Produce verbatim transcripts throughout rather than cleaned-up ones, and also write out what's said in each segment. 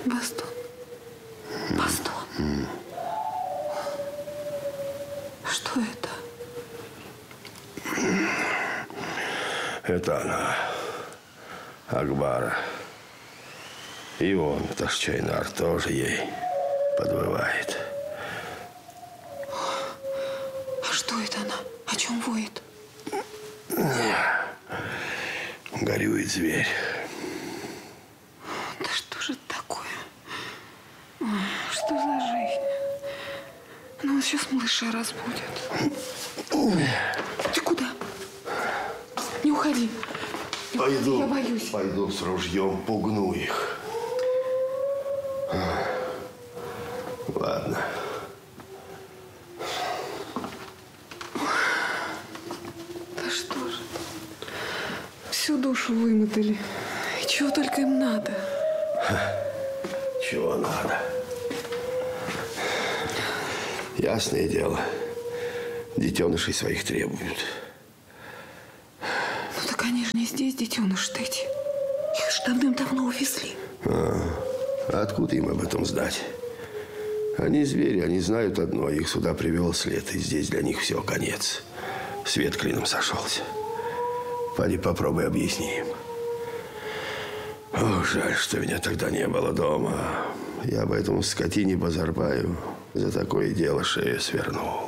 Бастон. Бастон. Mm. Что это? Это она, Акбара. И он, Ташчайнар, тоже ей подвывает. А что это она? О чем воет? Горюет зверь. Да что же это такое? Что за жизнь? Ну, он сейчас малыша разбудит. Ты куда? Не уходи. Не Пойду, уходи, я боюсь. Пойду с ружьем, пугну их. Ладно. Да что же? Всю душу вымотали. И чего только им надо? Чего надо? Ясное дело, детенышей своих требуют. Ну так они же не здесь, детеныши-то эти. Их же давным-давно увезли. А, а откуда им об этом знать? Они звери, они знают одно. Их сюда привел след, и здесь для них все, конец. Свет клином сошелся. Поди попробуй объясни им. Ох, жаль, что меня тогда не было дома. Я бы этому скотине Базарбаю за такое дело шею свернул.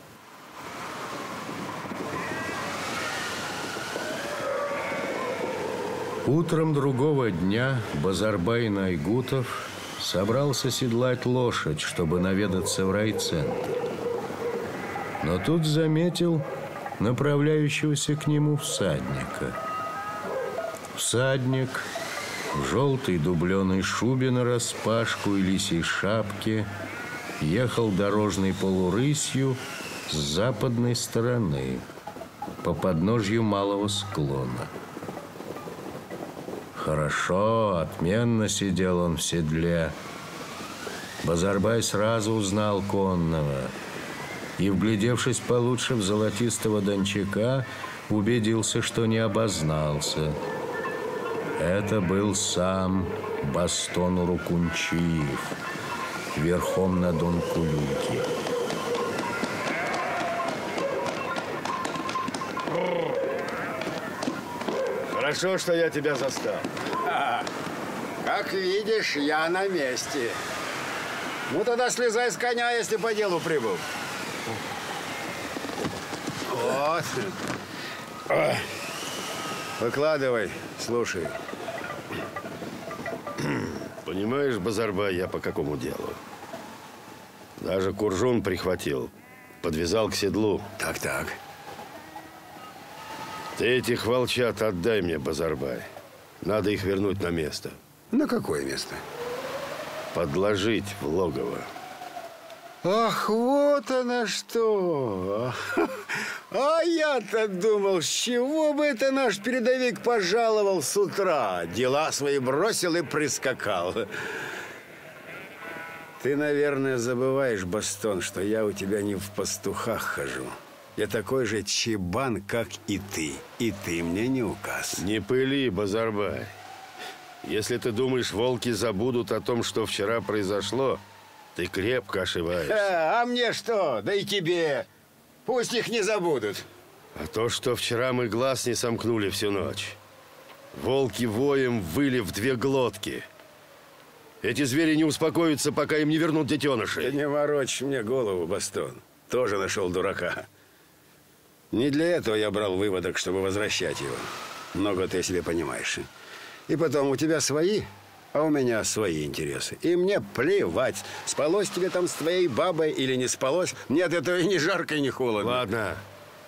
Утром другого дня Базарбай Найгутов собрался седлать лошадь, чтобы наведаться в райцентр. Но тут заметил направляющегося к нему всадника. Всадник в желтой дубленой шубе нараспашку и лисьей шапке ехал дорожной полурысью с западной стороны по подножью малого склона. Хорошо, отменно сидел он в седле. Базарбай сразу узнал конного и, вглядевшись получше в золотистого дончака, убедился, что не обознался. Это был сам Бастон Урукунчиев, верхом на Донкулюке. Хорошо, что я тебя застал. А, как видишь, я на месте. Ну тогда слезай с коня, если по делу прибыл. Вот. Выкладывай, слушай. Понимаешь, Базарбай, я по какому делу? Даже куржун прихватил, подвязал к седлу. Так-так. Ты этих волчат отдай мне, Базарбай. Надо их вернуть на место. На какое место? Подложить в логово. Ах, вот оно что! А я-то думал, с чего бы это наш передовик пожаловал с утра? Дела свои бросил и прискакал. Ты, наверное, забываешь, Бастон, что я у тебя не в пастухах хожу. Я такой же чебан, как и ты. И ты мне не указ. Не пыли, Базарбай. Если ты думаешь, волки забудут о том, что вчера произошло, ты крепко ошибаешься. А, а мне что? Да и тебе. Пусть их не забудут. А то, что вчера мы глаз не сомкнули всю ночь. Волки воем выли в две глотки. Эти звери не успокоятся, пока им не вернут детенышей. Ты не ворочь мне голову, Бастон. Тоже нашел дурака. Не для этого я брал выводок, чтобы возвращать его. Много ты себе понимаешь. И потом, у тебя свои, а у меня свои интересы. И мне плевать, спалось тебе там с твоей бабой или не спалось. Мне от этого и ни жарко, и ни холодно. Ладно.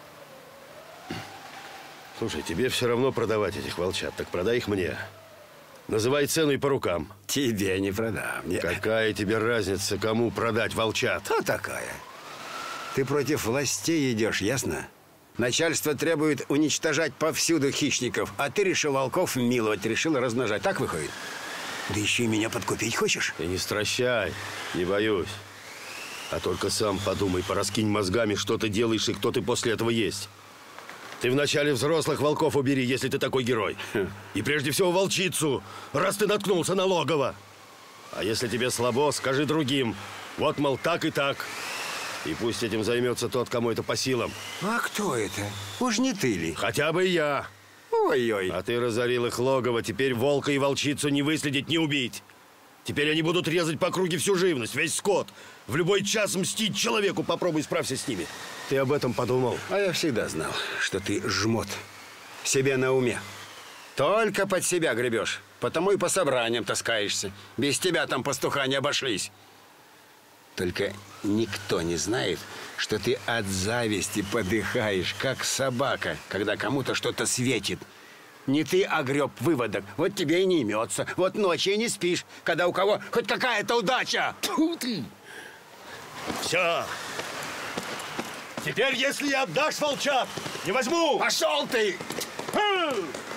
Слушай, тебе все равно продавать этих волчат, так продай их мне. Называй цену и по рукам. Тебе не продам. Нет. Какая тебе разница, кому продать волчат? А такая. Ты против властей идешь, ясно? Начальство требует уничтожать повсюду хищников, а ты решил волков миловать, решил размножать. Так выходит? Да еще и меня подкупить хочешь? Ты не стращай, не боюсь. А только сам подумай, пораскинь мозгами, что ты делаешь и кто ты после этого есть. Ты вначале взрослых волков убери, если ты такой герой. И прежде всего волчицу, раз ты наткнулся на логово. А если тебе слабо, скажи другим. Вот, мол, так и так. И пусть этим займется тот, кому это по силам. А кто это? Уж не ты ли? Хотя бы я. Ой-ой. А ты разорил их логово. Теперь волка и волчицу не выследить, не убить. Теперь они будут резать по округе всю живность, весь скот. В любой час мстить человеку. Попробуй справься с ними. Ты об этом подумал? А я всегда знал, что ты жмот. Себе на уме. Только под себя гребешь. Потому и по собраниям таскаешься. Без тебя там пастуха не обошлись. Только никто не знает, что ты от зависти подыхаешь, как собака, когда кому-то что-то светит. Не ты огреб выводок, вот тебе и не имется. Вот ночью и не спишь, когда у кого хоть какая-то удача. Тьфу ты! Все. Теперь, если я отдашь волчат, не возьму. Пошел ты! Хм!